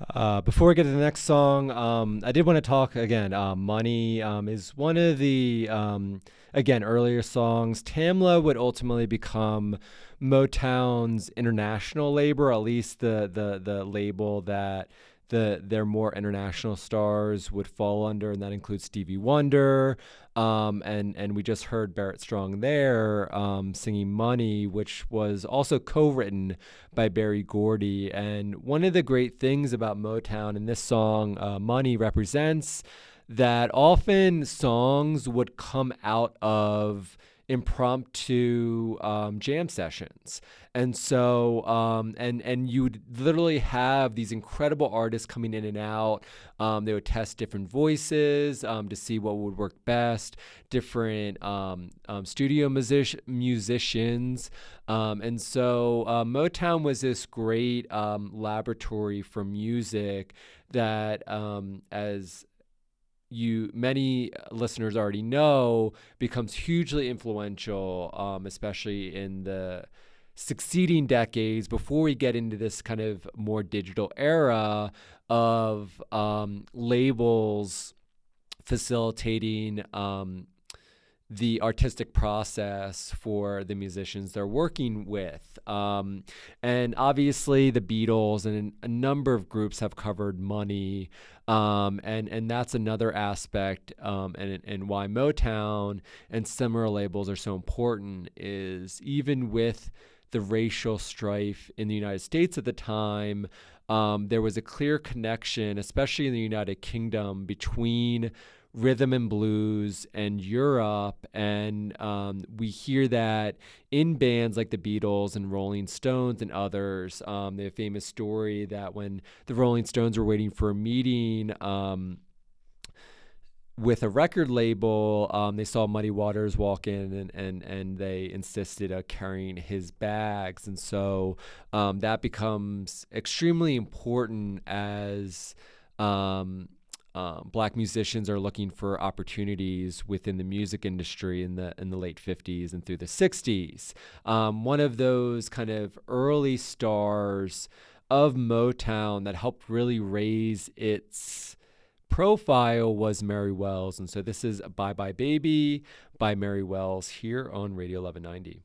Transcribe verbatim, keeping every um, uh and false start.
Uh, before we get to the next song, um, I did want to talk again. Uh, Money um, is one of the, um, again, earlier songs. Tamla would ultimately become Motown's international label, or at least the, the, the label that the their more international stars would fall under, and that includes Stevie Wonder. Um, and, and we just heard Barrett Strong there um, singing Money, which was also co written by Berry Gordy. And one of the great things about Motown, and this song, uh, Money, represents that often songs would come out of impromptu um, jam sessions. And so, um, and and you would literally have these incredible artists coming in and out. Um, they would test different voices um, to see what would work best. Different um, um, studio music- musicians, um, and so uh, Motown was this great um, laboratory for music that, um, as you many listeners already know, becomes hugely influential, um, especially in the succeeding decades before we get into this kind of more digital era of um, labels facilitating um, the artistic process for the musicians they're working with. Um, and obviously, the Beatles and a number of groups have covered Money. Um, and, and that's another aspect, um, and, and why Motown and similar labels are so important is even with the racial strife in the United States at the time, um, there was a clear connection, especially in the United Kingdom, between rhythm and blues and Europe. And um, we hear that in bands like the Beatles and Rolling Stones and others. Um, the famous story that when the Rolling Stones were waiting for a meeting um, with a record label, um, they saw Muddy Waters walk in, and, and, and they insisted on carrying his bags. And so um, that becomes extremely important as um, um, Black musicians are looking for opportunities within the music industry in the in the late fifties and through the sixties. Um, one of those kind of early stars of Motown that helped really raise its profile was Mary Wells. And so this is Bye Bye Baby by Mary Wells here on Radio eleven ninety.